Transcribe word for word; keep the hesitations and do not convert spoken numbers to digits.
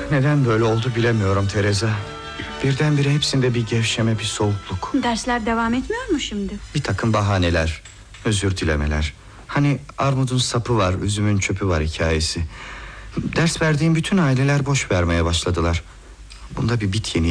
Neden böyle oldu bilemiyorum Teresa. Birdenbire hepsinde bir gevşeme, bir soğukluk. Dersler devam etmiyor mu şimdi? Bir takım bahaneler, özür dilemeler. Hani armudun sapı var, üzümün çöpü var hikayesi. Ders verdiğim bütün aileler boş vermeye başladılar. Bunda bir bit yeni